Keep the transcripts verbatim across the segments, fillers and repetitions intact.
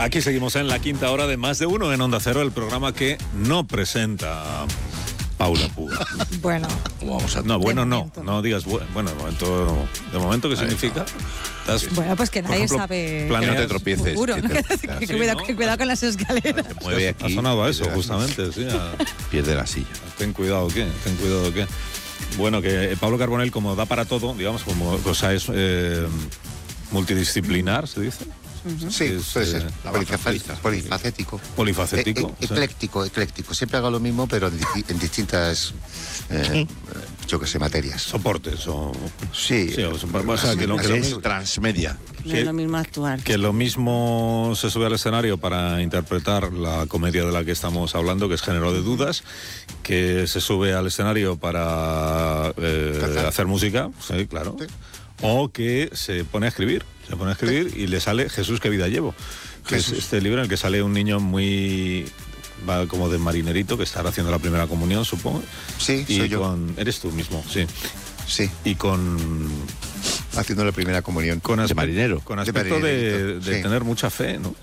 Aquí seguimos en la quinta hora de Más de Uno en Onda Cero, el programa que no presenta Paula Puga. Bueno. Vamos a... No, bueno, no. No digas bueno. Bueno, de momento, ¿de momento qué significa? ¿Estás, bueno, pues que nadie ejemplo, sabe. Que no te tropieces. Seguro, que, te, que, que, sí, cuida, ¿no? que cuidado con las escaleras. Se mueve aquí. Ha sonado a eso, justamente. Sí, a... Pierde la silla. Ten cuidado, ¿qué? Ten cuidado, ¿qué? Bueno, que Pablo Carbonell, como da para todo, digamos, como o sea, es eh, multidisciplinar, ¿se dice? Uh-huh. Sí, es, puede ser. Eh, polifacético. Polifacético. Polifacético. E- e- ecléctico, ecléctico. Siempre hago lo mismo, pero en, di- en distintas, eh, yo qué sé, materias. Soportes o... Sí. sí o, o sea, que lo, que es lo, transmedia. No sí, es lo mismo actuar. Que lo mismo se sube al escenario para interpretar la comedia de la que estamos hablando, que es Género de Dudas, que se sube al escenario para eh, hacer música, sí, claro, sí. O que se pone a escribir. Se pone a escribir y le sale Jesús, qué vida llevo. Que es este libro en el que sale un niño muy... va como de marinerito, que estará haciendo la primera comunión, supongo. Sí, y soy yo. Con, eres tú mismo, sí. Sí. Y con... haciendo la primera comunión. Con aspecto, de marinero. Con aspecto de, de sí. tener mucha fe, ¿no?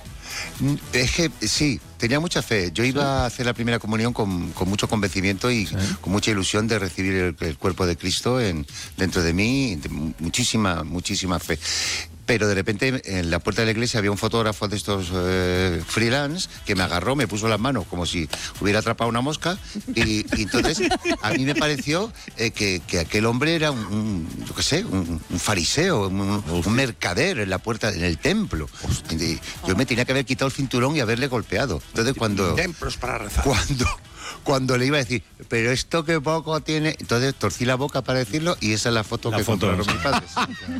Es que sí, tenía mucha fe. Yo iba sí. a hacer la primera comunión con, con mucho convencimiento y sí. con mucha ilusión de recibir el, el cuerpo de Cristo en, dentro de mí, de muchísima, muchísima fe. Pero de repente en la puerta de la iglesia había un fotógrafo de estos eh, freelance que me agarró, me puso las manos como si hubiera atrapado una mosca y, y entonces a mí me pareció eh, que, que aquel hombre era un, un yo qué sé, un, un fariseo, un, un mercader en la puerta, en el templo. Y yo me tenía que haber quitado el cinturón y haberle golpeado. Entonces cuando... Templos para rezar. Cuando... Cuando le iba a decir, pero esto que poco tiene... Entonces torcí la boca para decirlo y esa es la foto la que foto compraron mis padres.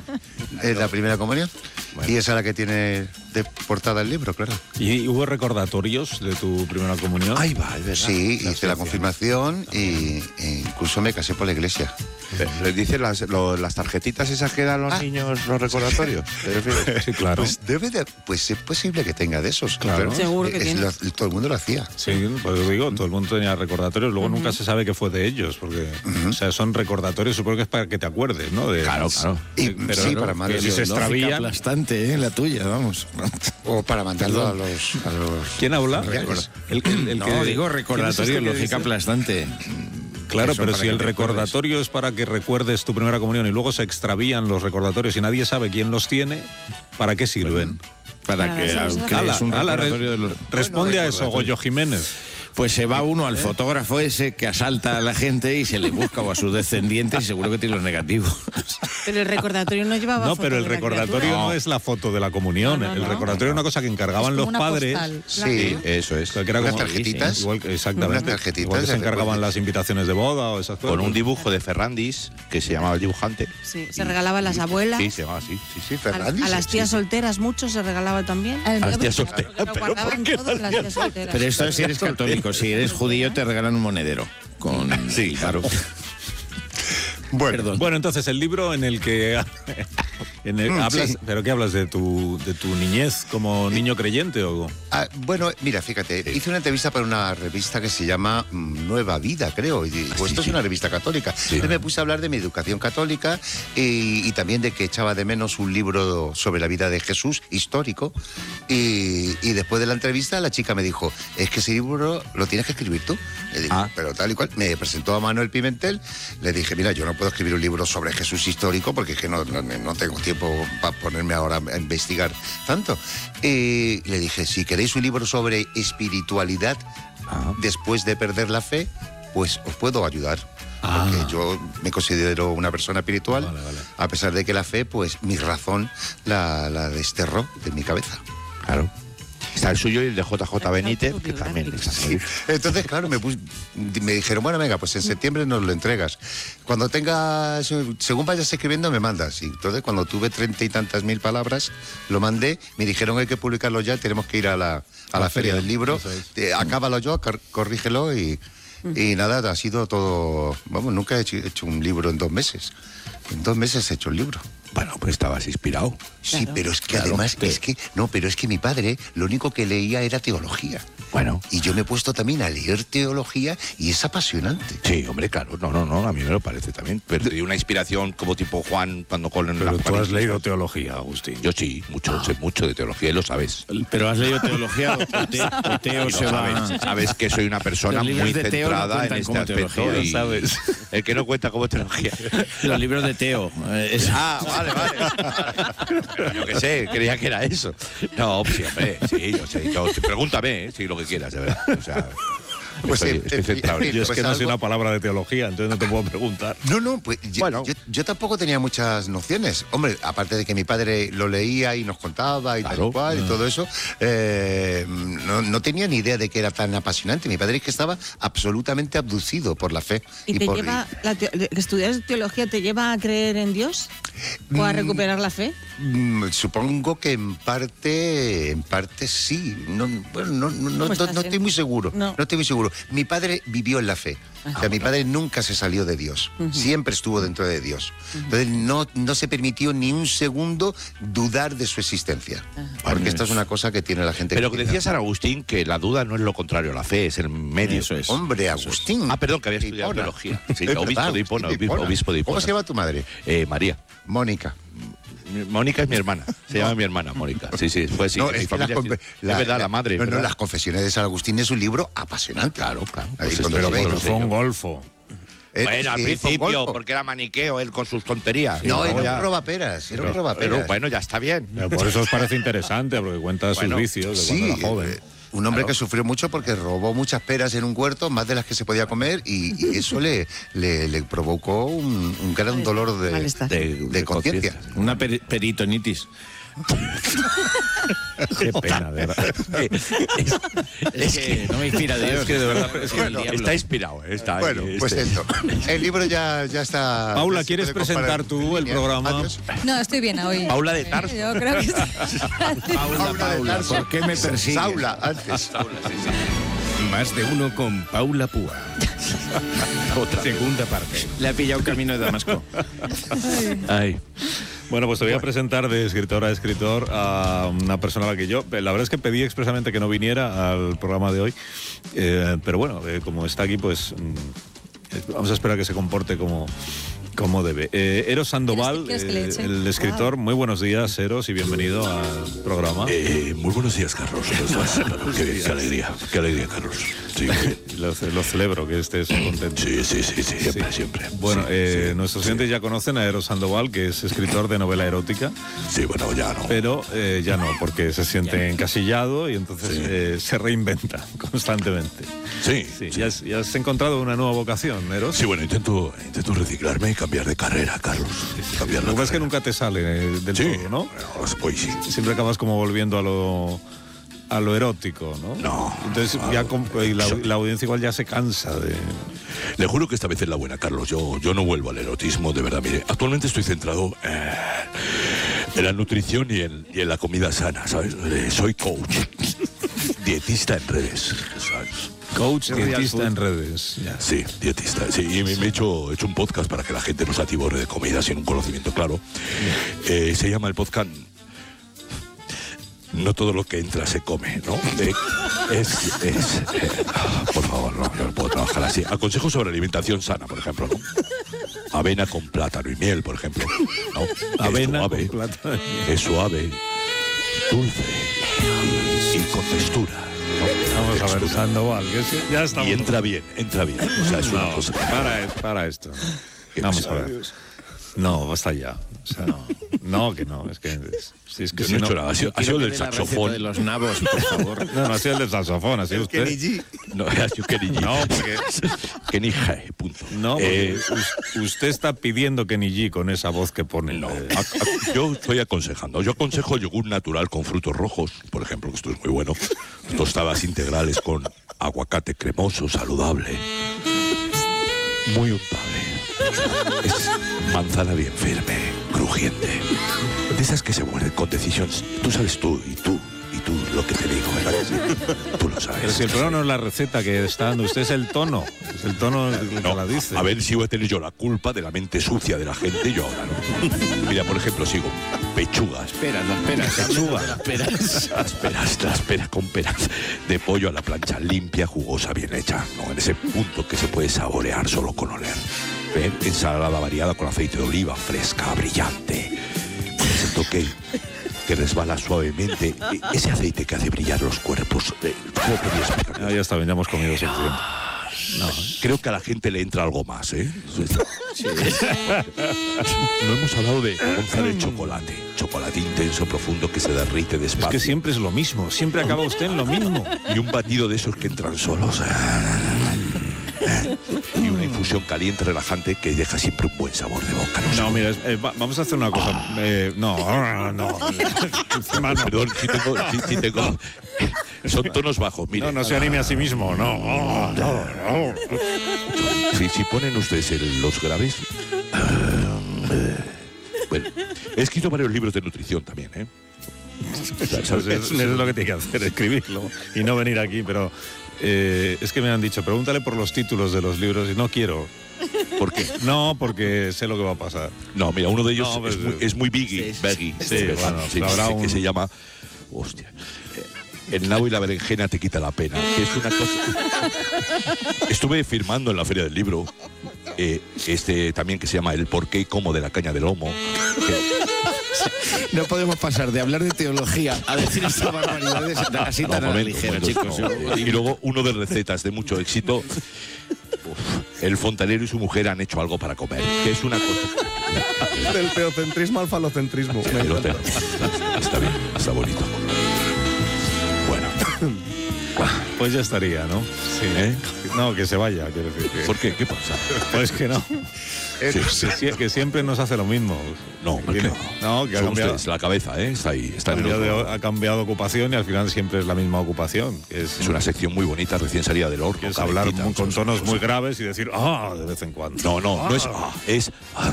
Es la primera comunión. Bueno. Y esa es la que tiene de portada el libro, claro. ¿Y hubo recordatorios de tu primera comunión? Ahí va, es verdad. Sí, hice la confirmación y, e incluso me casé por la iglesia. ¿Les dicen las, lo, las tarjetitas esas que dan los ah. niños, los recordatorios? Sí, claro. Pues, debe de, pues es posible que tenga de esos. Claro. Claro. Seguro que es, tiene. Lo, todo el mundo lo hacía. Sí, pues digo, todo el mundo tenía recordatorios. Luego uh-huh. nunca se sabe qué fue de ellos, porque uh-huh. o sea, son recordatorios, supongo que es para que te acuerdes, ¿no? De, claro, claro. Y, pero sí, claro, para mandarlo. Si se extravían... aplastante, ¿eh? La tuya, vamos. O para mandarlo a los, a los... ¿Quién habla? El, el, el no, que digo recordatorio, este lógica aplastante. Claro, pero si el recordatorio es para que recuerdes tu primera comunión y luego se extravían los recordatorios y nadie sabe quién los tiene, ¿para qué sirven? Para, para que, aunque ala, es un ala, recordatorio de los... Responde bueno, a eso, Goyo Jiménez. Pues se va uno al fotógrafo ese que asalta a la gente y se le busca o a sus descendientes y seguro que tiene los negativos. Pero el recordatorio no llevaba No, foto pero el de la recordatorio no. no es la foto de la comunión. No, no, el recordatorio no. es una cosa que encargaban los padres. Postal, sí, claro. Eso es. Que era como tarjetitas. Igual, exactamente. Unas tarjetitas. Igual que se encargaban las invitaciones de boda o esas cosas. Con un dibujo de Ferrandis, que se llamaba el dibujante. Sí, se regalaban las abuelas. Sí, se llamaba así. Sí, sí, Ferrandis. A, a las tías sí. solteras mucho se regalaba también. A las tías solteras. Pero guardaban todo las tías solteras. Pero esto es si eres católico. Si eres judío te regalan un monedero. Con... Sí, claro. Bueno, Perdón. Bueno, entonces el libro en el que en el, mm, hablas, sí. pero ¿qué hablas de tu de tu niñez como niño creyente o? Ah, bueno, mira, fíjate, sí. hice una entrevista para una revista que se llama Nueva Vida, creo, y digo, ah, esto sí, es sí. una revista católica. Sí. Entonces me puse a hablar de mi educación católica y, y también de que echaba de menos un libro sobre la vida de Jesús histórico. Y, y después de la entrevista la chica me dijo, es que ese libro lo tienes que escribir tú. Le dije, ah. pero tal y cual. Me presentó a Manuel Pimentel, le dije, mira, yo no puedo escribir un libro sobre Jesús histórico porque es que no, no, no tengo tiempo para ponerme ahora a investigar tanto. Y le dije, si queréis un libro sobre espiritualidad ah. después de perder la fe, pues os puedo ayudar. Ah. Porque yo me considero una persona espiritual, vale, vale. a pesar de que la fe, pues mi razón la, la desterró de mi cabeza. Claro. Está el suyo y el de J J Benítez, que también es así. Entonces, claro, me, pus, me dijeron, bueno, venga, pues en septiembre nos lo entregas. Cuando tengas, según vayas escribiendo, me mandas. Y entonces, cuando tuve treinta y tantas mil palabras, lo mandé, me dijeron, hay que publicarlo ya, tenemos que ir a la, a la, la feria del libro. Eh, acábalo yo, corrígelo y, y nada, ha sido todo... Vamos, nunca he hecho, he hecho un libro en dos meses. En dos meses he hecho el libro. Bueno, pues estabas inspirado. Sí, Claro. pero es que Claro, además, te- es que, no, pero es que mi padre lo único que leía era teología. Bueno, Y yo me he puesto también a leer teología y es apasionante. sí, hombre, claro. No, no, no, a mí me lo parece también. Pero te dio una inspiración como tipo Juan cuando con Pero tú has leído teología, Agustín. Yo sí, mucho, sé mucho de teología y lo sabes. Pero has leído teología o te- o Teo Y se lo va... sabes, sabes que soy una persona Los libros muy de Teo no centrada en cuentan este como aspecto. teología, Y ¿sabes? el que no cuenta como teología. Los libros de Teo. eh, es- Ah, vale, vale. Yo qué sé, creía que era eso. No, sí, hombre, sí, yo sé. Yo, pregúntame, ¿eh? Sí, lo que quieras, de verdad. O sea, Pues, estoy, eh, estoy eh, centrado. eh, Yo es Pues que no sé algo- una palabra de teología, entonces no te puedo preguntar. No, no, pues yo, Bueno. yo, yo tampoco tenía muchas nociones. Hombre, aparte de que mi padre lo leía y nos contaba y tal Claro. y cual y todo eso, eh, no, no tenía ni idea de que era tan apasionante. Mi padre es que estaba absolutamente abducido por la fe. ¿Y te por, lleva, la teo- estudiar teología te lleva a creer en Dios? ¿O a Mm. recuperar la fe? Mm, supongo que en parte, en parte sí. No, bueno, no, no, no, ¿Cómo estás, no eh? estoy muy seguro. No. No. estoy muy seguro. Mi padre vivió en la fe. O sea, mi padre nunca se salió de Dios. Siempre estuvo dentro de Dios. Entonces no, no se permitió ni un segundo dudar de su existencia. Porque esto es una cosa que tiene la gente. Pero que que decía San Agustín que la duda no es lo contrario a la fe, es el medio. Eso es. Hombre, Agustín. Ah, perdón, que había de estudiado Hipona. teología. Sí, Es obispo verdad, de Hipona, Agustín obispo- obispo de Hipona. ¿Cómo se llama tu madre? Eh, María. Mónica. Mónica es mi hermana. Se llama mi hermana, Mónica. Sí, sí, pues sí. No, mi es, que familia las sí. confe- Es verdad, la madre. No, no, ¿verdad? las confesiones de San Agustín es un libro apasionante. Claro, claro. Ahí Pues cuando esto lo sí, ves. lo sé Fue un yo. golfo. Eh, Bueno, al sí, fue un principio, golfo. porque era maniqueo él con sus tonterías. No, Y era luego un ya- robaperas. Era un Pero, robaperas. pero bueno, ya está bien. Pero por eso os parece interesante, porque cuenta Bueno, sus vicios de Sí, cuando era joven. eh, un hombre que sufrió mucho porque robó muchas peras en un huerto, más de las que se podía comer, y, y eso le, le, le provocó un, un gran dolor de, Malestar. de, de conciencia. Una peri- peritonitis. Qué pena, de verdad. Es que no me inspira Dios. Es que de verdad, es que el diablo. Está inspirado, eh, está Bueno, ahí, pues este. eso. El libro ya, ya está. Paula, ya se ¿quieres puede comprar presentar en tú el línea. programa? Adiós. No, estoy bien hoy. Paula de Tarso. Yo creo que está- Paula, Paula de Paula, Tarso. ¿por qué me persigues? Saula, antes. Más de uno con Paula Púa. Otra. Segunda parte. Le ha pillado camino de Damasco. Ay. Bueno, pues te voy a presentar de escritor a escritor a una persona a la que yo, la verdad es que pedí expresamente que no viniera al programa de hoy, eh, pero bueno, eh, como está aquí, pues mm, eh, vamos a esperar que se comporte como, como debe. Eh, Eros Sandoval, ¿Quieres que- quieres que le eh, eche? el escritor, muy buenos días, Eros, y bienvenido al programa. Eh, muy buenos días, Carlos. ¿Cómo estás? qué, qué alegría, qué alegría, Carlos. Sí, Lo, lo celebro que estés contento. sí, sí, sí, sí, siempre, Sí. siempre. Bueno, Sí, eh, sí, nuestros sí. oyentes ya conocen a Eros Sandoval, que es escritor de novela erótica, Sí, bueno, ya no. pero eh, ya no, porque se siente encasillado y entonces Sí. eh, se reinventa constantemente. Sí, Sí, sí. Ya, has, ya has encontrado una nueva vocación, Eros. Sí, bueno, intento, intento reciclarme y cambiar de carrera, Carlos. Cambiar Lo de que pasa es que carrera. nunca te sale eh, del Sí, todo, ¿no? bueno, hoy sí. Siempre acabas como volviendo a lo a lo erótico, ¿no? No, Entonces no, ya no. com- y la, la audiencia igual ya se cansa de... Le juro que esta vez es la buena, Carlos. Yo, yo no vuelvo al erotismo, de verdad. Mire, actualmente estoy centrado eh, en la nutrición y en, y en la comida sana, ¿sabes? Eh, soy coach, dietista en redes, ¿sabes? Coach, Real dietista food. en redes. Ya. Sí, dietista. Sí, y me, me he, hecho, he hecho un podcast para que la gente no se atiborre de comida sin un conocimiento claro. Eh, se llama el podcast No todo lo que entra se come, ¿no? De- es, es eh, por favor, no, yo no puedo trabajar así. Aconsejo sobre alimentación sana, por ejemplo, ¿no? Avena con plátano y miel, por ejemplo. ¿no? Que Avena es suave, con plátano y miel. es suave, dulce y, y con textura. ¿no? Vamos a ver, Textura. Sandoval, que sí, ya estamos... Y entra bien, entra bien. O sea, es una No, cosa. para, para esto. ¿Qué Vamos pasa? a ver. No, basta ya. O sea, no, no, que no. Es que, es, si es que Yo si no he no, hecho nada. Ha sido, ha Quiero sido que del dé la receta saxofón. de los nabos, por favor. no, no ha sido el del saxofón, ha sido usted. No, ha sido Kenny G. No, porque, Kenny G, punto. no, porque Eh, us- usted está pidiendo Kenny G con esa voz que pone. no, Eh, a- a- yo estoy aconsejando. Yo aconsejo yogur natural con frutos rojos, por ejemplo, que esto es muy bueno. Tostadas integrales con aguacate cremoso, saludable. Muy untable. Es manzana bien firme, crujiente. De esas que se mueren con decisión. Tú sabes tú, y tú, y tú lo que te digo, ¿verdad? Sí. Tú lo sabes. Pero si el problema no es la receta que está dando usted, es el tono. Es el tono el que No, la dice. a ver si voy a tener yo la culpa de la mente sucia de la gente, yo ahora no. Mira, por ejemplo, sigo. Pechugas. Espera, las peras, Pechuga. las peras. Las peras, las peras con peras de pollo a la plancha, limpia, jugosa, bien hecha. ¿No? En ese punto que se puede saborear solo con oler. ¿Ven? Ensalada variada con aceite de oliva, fresca, brillante. Ese toque que resbala suavemente. Ese aceite que hace brillar los cuerpos. Eh, ¿Cómo podría explicarlo? Ah, ya está bien, ya hemos comido suficiente. No, creo que a la gente le entra algo más, ¿eh? Sí. No hemos hablado de onza de chocolate. Chocolate intenso, profundo, que se derrite Es despacio. que siempre es lo mismo, siempre acaba usted en lo mismo. Y un batido de esos que entran solos. Y una infusión caliente, relajante, que deja siempre un buen sabor de boca. No, sé. No, mira, eh, va- vamos a hacer una cosa. Eh, no, no. Encima no. Perdón, si tengo, si, si tengo... Son tonos bajos, mire. No, no se anime a sí mismo, no. no, no. Si, si ponen ustedes el- los graves... Bueno, he escrito varios libros de nutrición también, ¿eh? Eso es, es lo que tiene que hacer, escribirlo y no venir aquí, pero eh, es que me han dicho, pregúntale por los títulos de los libros y no quiero. ¿Por qué? No, porque sé lo que va a pasar. No, mira, uno de ellos No, pues, es, muy, es muy biggie, sí, baggy, sí, sí, bueno, sí, habrá sí, un- que se llama... Hostia. El nabo y la berenjena te quita la pena. Que es una cosa... Estuve firmando en la Feria del Libro eh, este también que se llama El porqué y cómo de la caña de lomo. Que- No podemos pasar de hablar de teología a decir estas barbaridades así No, tan a la momentos, ligera, momentos, chicos. no. Y luego uno de recetas de mucho éxito. Uf, el fontanero y su mujer han hecho algo para comer. Que es una cosa... Del teocentrismo al falocentrismo. Me Pero encanta. te- está bien, está bonito. Bueno, Pues ya estaría, ¿no? Sí. ¿eh? No, que se vaya, quiero decir. Que, ¿Por qué? ¿Qué pasa? pues que no. Eh, Sí, no sé. Que, sie- que siempre nos hace lo mismo. No, hombre, Tiene- que no, que ha Son cambiado, ustedes, la cabeza, ¿eh? Está ahí, está ha en el cambiado otro. de- ha cambiado de ocupación y al final siempre es la misma ocupación. Que es, Es una sección muy bonita, recién salida del horno. que es hablar calentita, muy- con son- tonos son- muy graves y decir, ah, de vez en cuando. No, no, no es... ah, es... ah,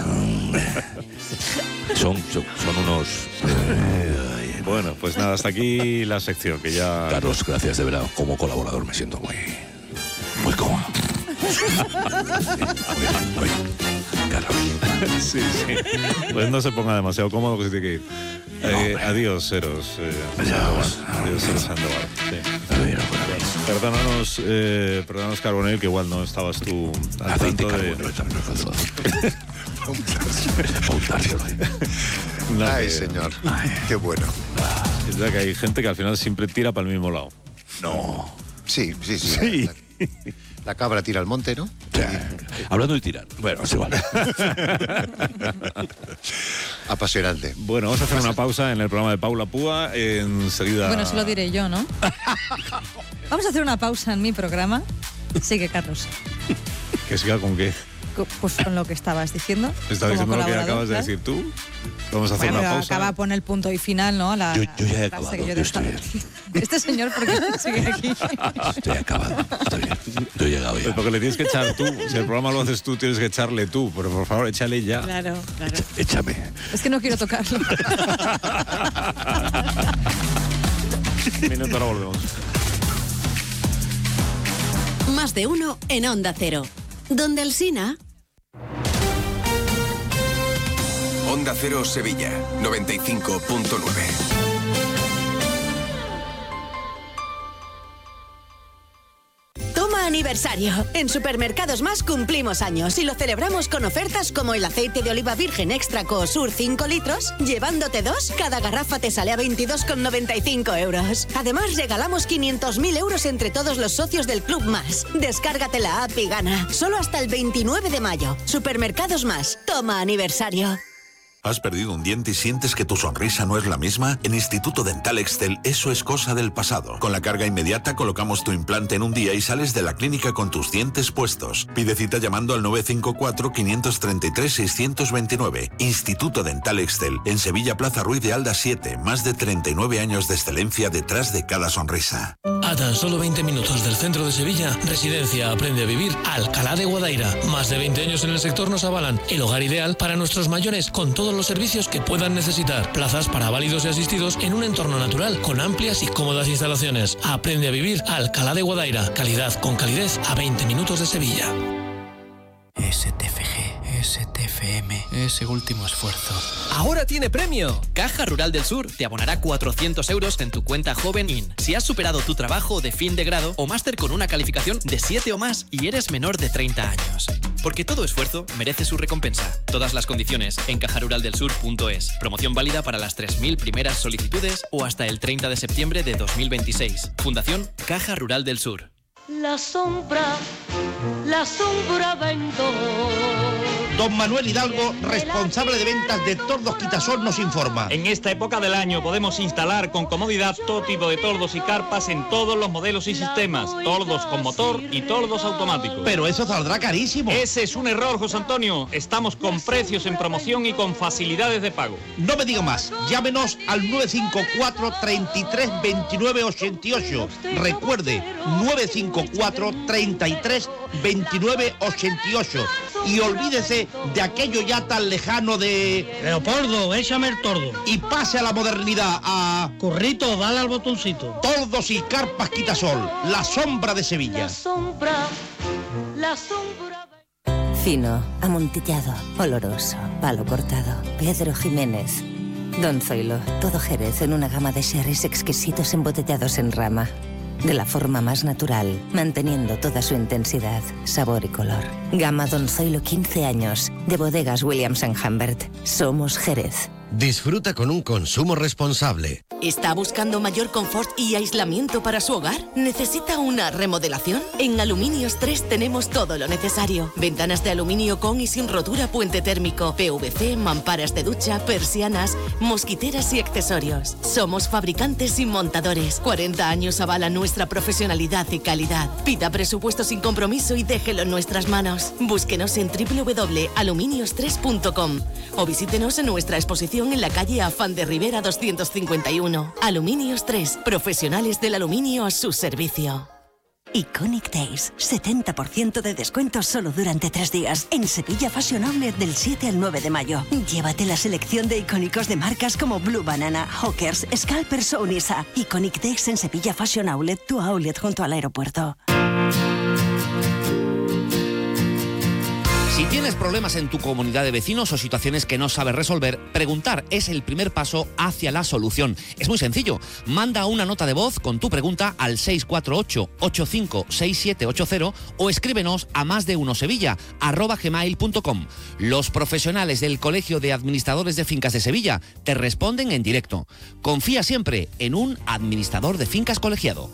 son, son, son unos... Bueno, pues nada, hasta aquí la sección, que ya... Carlos, gracias de verdad. Como colaborador me siento muy... Muy cómodo. Muy, muy, Carlos. Sí, sí. Pues no se ponga demasiado cómodo que se tiene que ir. Eh, adiós, Eros. Eh, Adiós. Adiós, Eros Sandoval. Sí. Perdónanos, eh, perdónanos, Carbonell, que igual no estabas tú al Aceite tanto de... carbonero también lo calzado. Untárselo ahí. No, Ay, que- señor. Qué bueno. Es verdad que hay gente que al final siempre tira para el mismo lado. No. Sí, sí, sí. Sí. La, la cabra tira al monte, ¿no? Hablando de tirar. Bueno, se vale. Apasionante. Bueno, vamos a hacer una pausa en el programa de Paula Púa. Enseguida... Bueno, se lo diré yo, ¿no? Vamos a hacer una pausa en mi programa. Sigue, Carlos. ¿Que siga con qué? Co- Pues con lo que estabas diciendo. ¿Estás como diciendo lo que colaborador, acabas de claro. decir tú? Vamos a hacer Bueno, una pero pausa. acaba de poner el punto y final, ¿no? A la, Yo- yo ya he la frase acabado, que yo he yo estoy dejado. Este señor, ¿por qué sigue aquí? Estoy acabado. Estoy bien. Yo he llegado Pues ya. porque le tienes que echar tú. Si el programa lo haces tú, tienes que echarle tú. Pero por favor, échale ya. Claro, claro. Échame. Es que no quiero tocarlo. Un minuto, ahora volvemos. Más de uno en Onda Cero. Donde Alsina. Onda Cero Sevilla, noventa y cinco punto nueve. Toma aniversario. En Supermercados Más cumplimos años y lo celebramos con ofertas como el aceite de oliva virgen extra Coosur cinco litros. Llevándote dos, cada garrafa te sale a veintidós con noventa y cinco euros. Además, regalamos quinientos mil euros entre todos los socios del Club Más. Descárgate la app y gana. Solo hasta el veintinueve de mayo. Supermercados Más. Toma aniversario. ¿Has perdido un diente y sientes que tu sonrisa no es la misma? En Instituto Dental Excel eso es cosa del pasado. Con la carga inmediata colocamos tu implante en un día y sales de la clínica con tus dientes puestos. Pide cita llamando al nueve cinco cuatro, cinco tres tres, seis dos nueve. Instituto Dental Excel, en Sevilla, Plaza Ruiz de Alda siete. Más de treinta y nueve años de excelencia detrás de cada sonrisa. A tan solo veinte minutos del centro de Sevilla, Residencia Aprende a Vivir Alcalá de Guadaira. Más de veinte años en el sector nos avalan el hogar ideal para nuestros mayores con todo los servicios que puedan necesitar. Plazas para válidos y asistidos en un entorno natural, con amplias y cómodas instalaciones. Aprende a vivir Alcalá de Guadaira. Calidad con calidez a veinte minutos de Sevilla. S T F G, S T F M, ese último esfuerzo. ¡Ahora tiene premio! Caja Rural del Sur te abonará cuatrocientos euros en tu cuenta Joven In si has superado tu trabajo de fin de grado o máster con una calificación de siete o más y eres menor de treinta años. Porque todo esfuerzo merece su recompensa. Todas las condiciones en caja rural del sur punto es. Promoción válida para las tres mil primeras solicitudes o hasta el treinta de septiembre de dos mil veintiséis. Fundación Caja Rural del Sur. La sombra, la sombra vendó. Don Manuel Hidalgo, responsable de ventas de Tordos Quitasol, nos informa. En esta época del año podemos instalar con comodidad todo tipo de tordos y carpas en todos los modelos y sistemas. Tordos con motor y tordos automáticos. Pero eso saldrá carísimo. Ese es un error, José Antonio. Estamos con precios en promoción y con facilidades de pago. No me diga más. Llámenos al nueve cinco cuatro, treinta y tres, veintinueve, ochenta y ocho. Recuerde, nueve cinco cuatro, treinta y tres, veintinueve, ochenta y ocho. Y olvídese de aquello ya tan lejano de... Leopoldo, échame el tordo. Y pase a la modernidad, a... Currito, dale al botoncito. Tordos y carpas Quitasol, la sombra de Sevilla. La sombra, la sombra... Fino, amontillado, oloroso, palo cortado, Pedro Jiménez. Don Zoilo, todo Jerez en una gama de sherries exquisitos embotellados en rama. De la forma más natural, manteniendo toda su intensidad, sabor y color. Gama Don Zoilo quince años, de bodegas Williams and Humbert. Somos Jerez. Disfruta con un consumo responsable. ¿Está buscando mayor confort y aislamiento para su hogar? ¿Necesita una remodelación? En Aluminios tres tenemos todo lo necesario. Ventanas de aluminio con y sin rotura, puente térmico, P V C, mamparas de ducha, persianas, mosquiteras y accesorios. Somos fabricantes y montadores. cuarenta años avalan nuestra profesionalidad y calidad. Pida presupuesto sin compromiso y déjelo en nuestras manos. Búsquenos en w w w punto aluminios tres punto com o visítenos en nuestra exposición en la calle Afán de Rivera doscientos cincuenta y uno. Aluminios tres, profesionales del aluminio a su servicio. Iconic Days, setenta por ciento de descuento solo durante tres días en Sevilla Fashion Outlet del siete al nueve de mayo. Llévate la selección de icónicos de marcas como Blue Banana, Hawkers, Scalpers o Unisa. Iconic Days en Sevilla Fashion Outlet, tu outlet junto al aeropuerto. Si tienes problemas en tu comunidad de vecinos o situaciones que no sabes resolver, preguntar es el primer paso hacia la solución. Es muy sencillo. Manda una nota de voz con tu pregunta al seis cuatro ocho, ocho cinco seis siete ocho cero o escríbenos a más de uno sevilla arroba gmail punto com. Los profesionales del Colegio de Administradores de Fincas de Sevilla te responden en directo. Confía siempre en un administrador de fincas colegiado.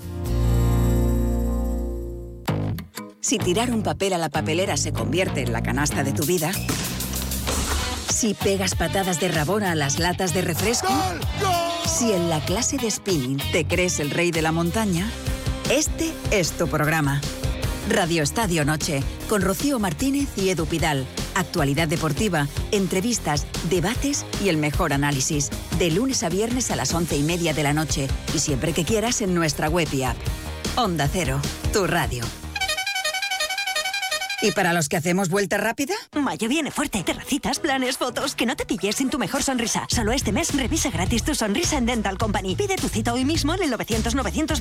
Si tirar un papel a la papelera se convierte en la canasta de tu vida. Si pegas patadas de rabona a las latas de refresco. ¡Gol! ¡Gol! Si en la clase de spinning te crees el rey de la montaña. Este es tu programa. Radio Estadio Noche, con Rocío Martínez y Edu Pidal. Actualidad deportiva, entrevistas, debates y el mejor análisis. De lunes a viernes a las once y media de la noche. Y siempre que quieras en nuestra web y app. Onda Cero, tu radio. ¿Y para los que hacemos vuelta rápida? Mayo viene fuerte. Terracitas, planes, fotos. Que no te pilles sin tu mejor sonrisa. Solo este mes revisa gratis tu sonrisa en Dental Company. Pide tu cita hoy mismo en el novecientos novecientos